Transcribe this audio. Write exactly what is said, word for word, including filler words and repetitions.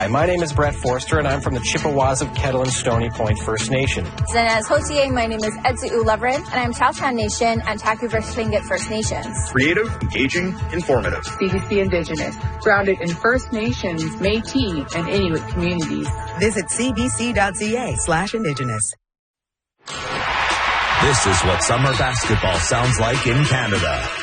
Hi, my name is Brett Forster, and I'm from the Chippewas of Kettle and Stony Point First Nation. Then as Hotier, my name is Edzi Ulevred, and I'm Tahltan Nation and Taku-Versh Tlingit First Nations. Creative, engaging, informative. C B C Indigenous, grounded in First Nations, Métis, and Inuit communities. Visit cbc.ca slash Indigenous. This is what summer basketball sounds like in Canada.